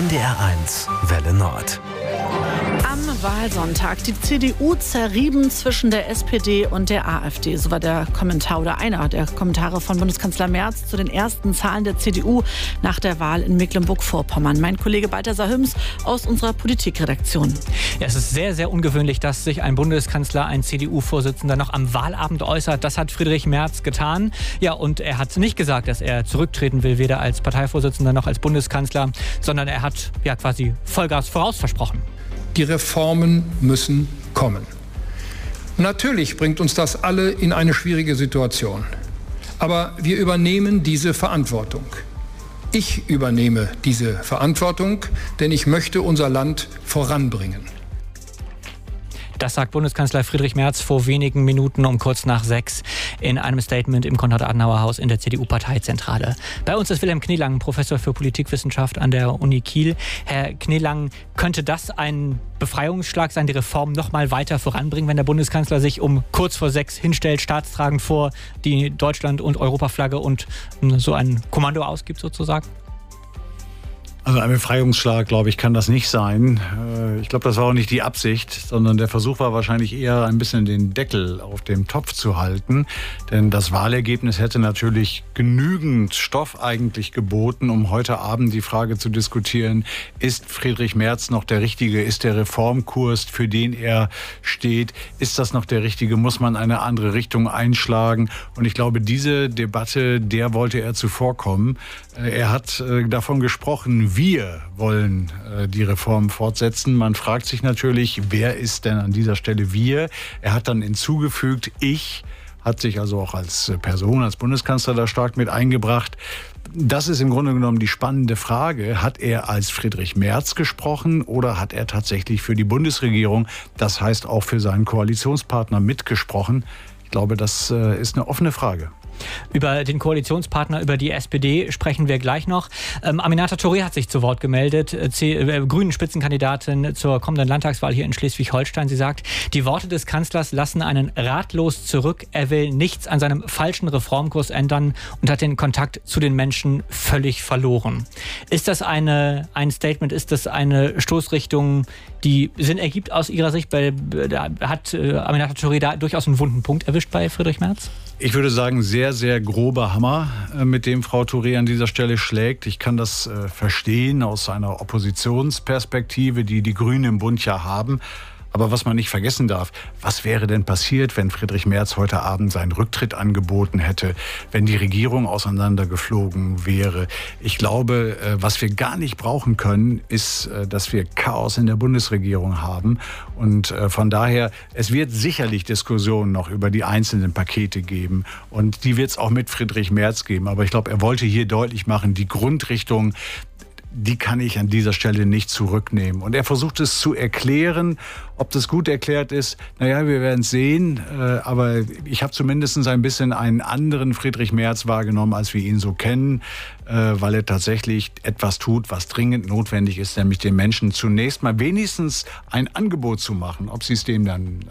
NDR1 Welle Nord. Am Wahlsonntag die CDU zerrieben zwischen der SPD und der AfD. So war der Kommentar oder einer der Kommentare von Bundeskanzler Merz zu den ersten Zahlen der CDU nach der Wahl in Mecklenburg-Vorpommern. Mein Kollege Balthasar Hüms aus unserer Politikredaktion. Ja, es ist sehr, sehr ungewöhnlich, dass sich ein Bundeskanzler, ein CDU-Vorsitzender noch am Wahlabend äußert. Das hat Friedrich Merz getan. Ja, und er hat nicht gesagt, dass er zurücktreten will, weder als Parteivorsitzender noch als Bundeskanzler, sondern er hat ja quasi Vollgas voraus versprochen. Die Reformen müssen kommen. Natürlich bringt uns das alle in eine schwierige Situation. Aber wir übernehmen diese Verantwortung. Ich übernehme diese Verantwortung, denn ich möchte unser Land voranbringen. Das sagt Bundeskanzler Friedrich Merz vor wenigen Minuten um kurz nach 6 in einem Statement im Konrad-Adenauer-Haus in der CDU-Parteizentrale. Bei uns ist Wilhelm Kneelang, Professor für Politikwissenschaft an der Uni Kiel. Herr Kneelang, könnte das ein Befreiungsschlag sein, die Reform noch mal weiter voranbringen, wenn der Bundeskanzler sich um kurz vor 6 hinstellt, staatstragend vor die Deutschland- und Europaflagge und so ein Kommando ausgibt sozusagen? Also ein Befreiungsschlag, glaube ich, kann das nicht sein. Ich glaube, das war auch nicht die Absicht, sondern der Versuch war wahrscheinlich eher ein bisschen den Deckel auf dem Topf zu halten. Denn das Wahlergebnis hätte natürlich genügend Stoff eigentlich geboten, um heute Abend die Frage zu diskutieren, ist Friedrich Merz noch der Richtige? Ist der Reformkurs, für den er steht, ist das noch der Richtige? Muss man eine andere Richtung einschlagen? Und ich glaube, diese Debatte, der wollte er zuvorkommen. Er hat davon gesprochen, wir wollen die Reform fortsetzen. Man fragt sich natürlich, wer ist denn an dieser Stelle wir? Er hat dann hinzugefügt, ich, hat sich also auch als Person, als Bundeskanzler da stark mit eingebracht. Das ist im Grunde genommen die spannende Frage. Hat er als Friedrich Merz gesprochen oder hat er tatsächlich für die Bundesregierung, das heißt auch für seinen Koalitionspartner mitgesprochen? Ich glaube, das ist eine offene Frage. Über den Koalitionspartner, über die SPD sprechen wir gleich noch. Aminata Touré hat sich zu Wort gemeldet, grünen Spitzenkandidatin zur kommenden Landtagswahl hier in Schleswig-Holstein. Sie sagt, die Worte des Kanzlers lassen einen ratlos zurück. Er will nichts an seinem falschen Reformkurs ändern und hat den Kontakt zu den Menschen völlig verloren. Ist das ein Statement, ist das eine Stoßrichtung, die Sinn ergibt aus Ihrer Sicht? Hat Aminata Touré da durchaus einen wunden Punkt erwischt bei Friedrich Merz? Ich würde sagen, sehr, sehr grober Hammer, mit dem Frau Touré an dieser Stelle schlägt. Ich kann das verstehen aus einer Oppositionsperspektive, die die Grünen im Bund ja haben. Aber was man nicht vergessen darf, was wäre denn passiert, wenn Friedrich Merz heute Abend seinen Rücktritt angeboten hätte, wenn die Regierung auseinandergeflogen wäre? Ich glaube, was wir gar nicht brauchen können, ist, dass wir Chaos in der Bundesregierung haben. Und von daher, es wird sicherlich Diskussionen noch über die einzelnen Pakete geben. Und die wird es auch mit Friedrich Merz geben. Aber ich glaube, er wollte hier deutlich machen, die Grundrichtung, die kann ich an dieser Stelle nicht zurücknehmen. Und er versucht es zu erklären. Ob das gut erklärt ist, naja, wir werden es sehen. Aber ich habe zumindest ein bisschen einen anderen Friedrich Merz wahrgenommen, als wir ihn so kennen, weil er tatsächlich etwas tut, was dringend notwendig ist, nämlich den Menschen zunächst mal wenigstens ein Angebot zu machen. Ob sie es dem dann